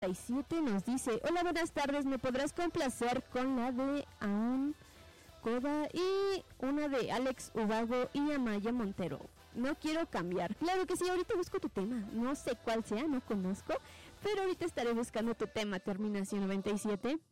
97 nos dice: hola, buenas tardes, ¿me podrás complacer con la de Aún Coda y una de Alex Ubago y Amaya Montero? No quiero cambiar. Claro que sí, ahorita busco tu tema. No sé cuál sea, no conozco, pero ahorita estaré buscando tu tema. Terminación 97.